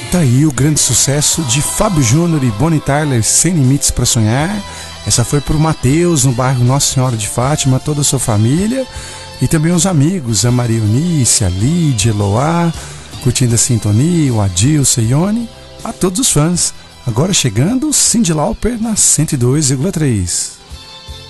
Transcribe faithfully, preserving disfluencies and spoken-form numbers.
Tá aí o grande sucesso de Fábio Júnior e Bonnie Tyler, Sem Limites para Sonhar. Essa foi pro Matheus, no bairro Nossa Senhora de Fátima, toda a sua família. E também os amigos, a Maria Eunice, a Lídia, Eloá, curtindo a sintonia, o Adilson, Ione, a todos os fãs. Agora chegando, Cyndi Lauper na cento e dois vírgula três.